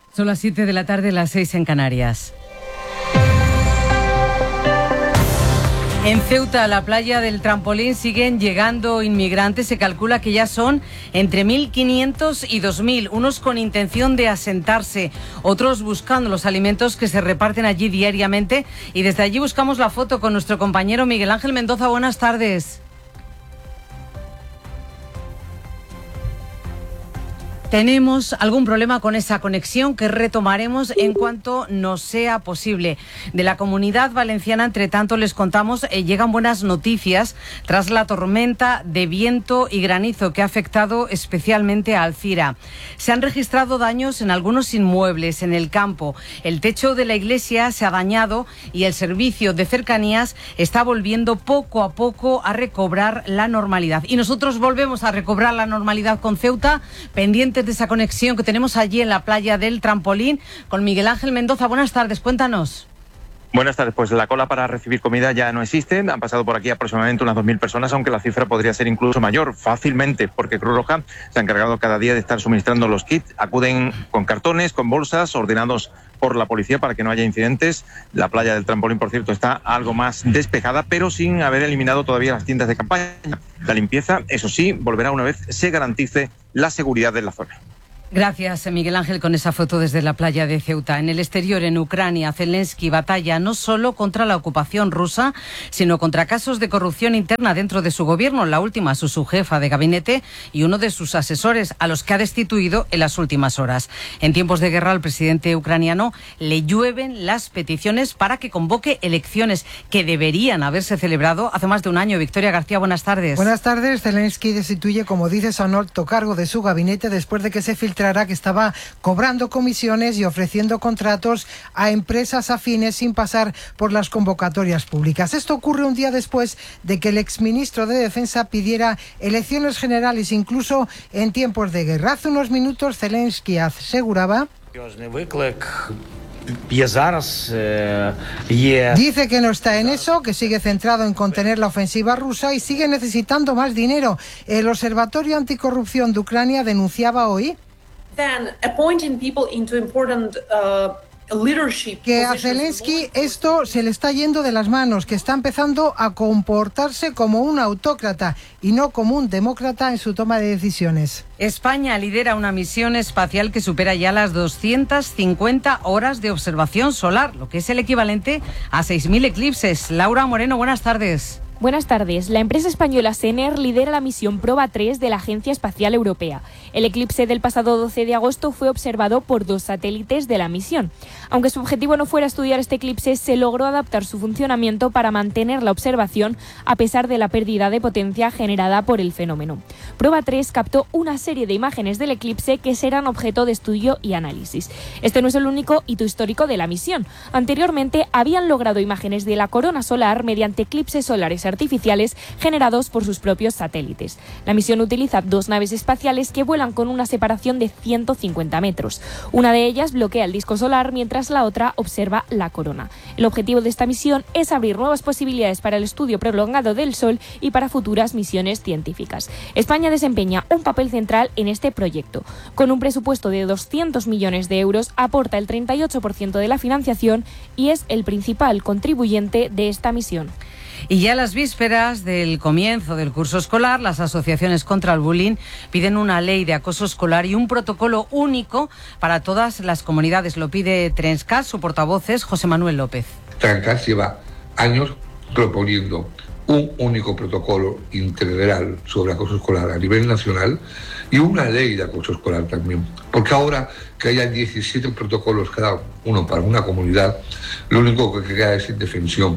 Son las 7 de la tarde, las 6 en Canarias. En Ceuta, a la playa del Trampolín, siguen llegando inmigrantes. Se calcula que ya son entre 1.500 y 2.000, unos con intención de asentarse, otros buscando los alimentos que se reparten allí diariamente. Y desde allí buscamos la foto con nuestro compañero Miguel Ángel Mendoza. Buenas tardes. Tenemos algún problema con esa conexión que retomaremos en cuanto nos sea posible. De la Comunidad Valenciana, entre tanto, les contamos, llegan buenas noticias tras la tormenta de viento y granizo que ha afectado especialmente a Alcira. Se han registrado daños en algunos inmuebles en el campo. El techo de la iglesia se ha dañado y el servicio de cercanías está volviendo poco a poco a recobrar la normalidad. Y nosotros volvemos a recobrar la normalidad con Ceuta, pendientes de esa conexión que tenemos allí en la playa del Trampolín con Miguel Ángel Mendoza. Buenas tardes, cuéntanos. Buenas tardes, pues la cola para recibir comida ya no existe, han pasado por aquí aproximadamente unas 2.000 personas, aunque la cifra podría ser incluso mayor, fácilmente, porque Cruz Roja se ha encargado cada día de estar suministrando los kits, acuden con cartones, con bolsas, ordenados por la policía para que no haya incidentes. La playa del Trampolín, por cierto, está algo más despejada, pero sin haber eliminado todavía las tiendas de campaña. La limpieza, eso sí, volverá una vez se garantice la seguridad de la zona. Gracias, Miguel Ángel, con esa foto desde la playa de Ceuta. En el exterior, en Ucrania, Zelensky batalla no solo contra la ocupación rusa, sino contra casos de corrupción interna dentro de su gobierno. La última, su subjefa de gabinete y uno de sus asesores, a los que ha destituido en las últimas horas. En tiempos de guerra, al presidente ucraniano le llueven las peticiones para que convoque elecciones que deberían haberse celebrado hace más de un año. Victoria García, buenas tardes. Buenas tardes. Zelensky destituye, como dices, a un alto cargo de su gabinete después de que se filtrara que estaba cobrando comisiones y ofreciendo contratos a empresas afines sin pasar por las convocatorias públicas. Esto ocurre un día después de que el exministro de Defensa pidiera elecciones generales incluso en tiempos de guerra. Hace unos minutos Zelensky aseguraba: dice que no está en eso, que sigue centrado en contener la ofensiva rusa y sigue necesitando más dinero. El Observatorio Anticorrupción de Ucrania denunciaba hoy que a Zelensky esto se le está yendo de las manos, que está empezando a comportarse como un autócrata y no como un demócrata en su toma de decisiones. España lidera una misión espacial que supera ya las 250 horas de observación solar, lo que es el equivalente a 6.000 eclipses. Laura Moreno, buenas tardes. Buenas tardes. La empresa española Sener lidera la misión Proba 3 de la Agencia Espacial Europea. El eclipse del pasado 12 de agosto fue observado por 2 satélites de la misión. Aunque su objetivo no fuera estudiar este eclipse, se logró adaptar su funcionamiento para mantener la observación a pesar de la pérdida de potencia generada por el fenómeno. Proba 3 captó una serie de imágenes del eclipse que serán objeto de estudio y análisis. Este no es el único hito histórico de la misión. Anteriormente habían logrado imágenes de la corona solar mediante eclipses solares artificiales generados por sus propios satélites. La misión utiliza 2 naves espaciales que vuelan con una separación de 150 metros. Una de ellas bloquea el disco solar mientras la otra observa la corona. El objetivo de esta misión es abrir nuevas posibilidades para el estudio prolongado del Sol y para futuras misiones científicas. España desempeña un papel central en este proyecto. Con un presupuesto de 200 millones de euros, aporta el 38% de la financiación y es el principal contribuyente de esta misión. Y ya a las vísperas del comienzo del curso escolar, las asociaciones contra el bullying piden una ley de acoso escolar y un protocolo único para todas las comunidades. Lo pide Trenscat, su portavoz es José Manuel López. Trenscat lleva años proponiendo un único protocolo integral sobre acoso escolar a nivel nacional y una ley de acoso escolar también. Porque ahora que haya 17 protocolos cada uno para una comunidad, lo único que queda es indefensión.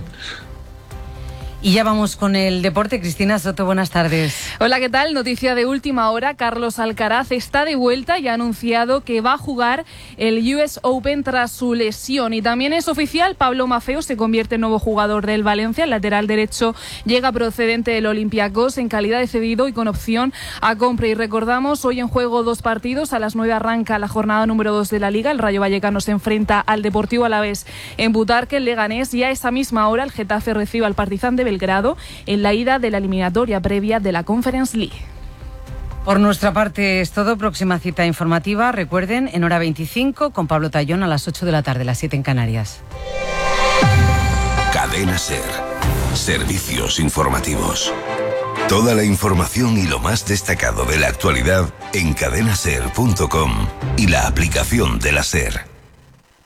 Y ya vamos con el deporte. Cristina Soto, buenas tardes. Hola, ¿qué tal? Noticia de última hora. Carlos Alcaraz está de vuelta y ha anunciado que va a jugar el US Open tras su lesión. Y también es oficial, Pablo Maffeo se convierte en nuevo jugador del Valencia. El lateral derecho llega procedente del Olympiacos en calidad de cedido y con opción a compra. Y recordamos, hoy en juego 2 partidos. A las 9 arranca la jornada número 2 de la Liga. El Rayo Vallecano se enfrenta al Deportivo Alavés en Butarque, el Leganés. Y a esa misma hora el Getafe recibe al Partizan de Belgrado en la ida de la eliminatoria previa de la Conference League. Por nuestra parte es todo. Próxima cita informativa, recuerden, en hora 25 con Pablo Tallón a las 8 de la tarde, las 7 en Canarias. Cadena SER. Servicios informativos. Toda la información y lo más destacado de la actualidad en cadenaser.com y la aplicación de la SER.